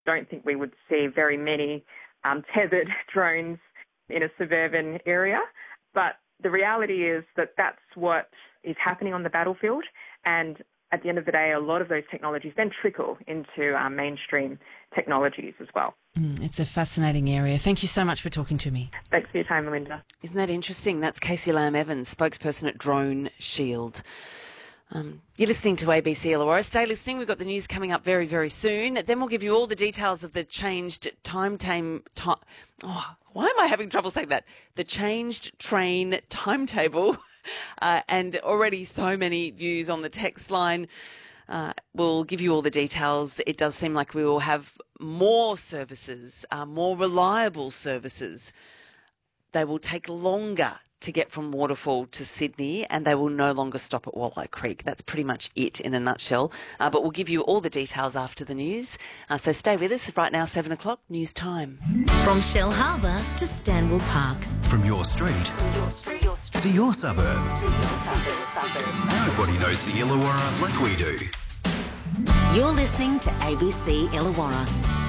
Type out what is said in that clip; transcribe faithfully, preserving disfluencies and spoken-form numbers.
don't think we would see very many um, tethered drones in a suburban area. But the reality is that that's what is happening on the battlefield, and at the end of the day, a lot of those technologies then trickle into um, mainstream technologies as well. Mm, it's a fascinating area. Thank you so much for talking to me. Thanks for your time, Melinda. Isn't that interesting? That's Casey Lamb-Evans, spokesperson at Drone Shield. Um, you're listening to A B C Illawarra. Stay listening. We've got the news coming up very, very soon. Then we'll give you all the details of the changed time time. time oh, why am I having trouble saying that? The changed train timetable, uh, and already so many views on the text line. Uh, we'll give you all the details. It does seem like we will have more services, uh, more reliable services. They will take longer to get from Waterfall to Sydney, and they will no longer stop at Walleye Creek. That's pretty much it in a nutshell. Uh, but we'll give you all the details after the news. Uh, so stay with us. Right now, seven o'clock, news time. From Shell Harbour to Stanwell Park. From your street, From your street, your street. to your suburb. To your suburb, suburb, suburb. Nobody knows the Illawarra like we do. You're listening to A B C Illawarra.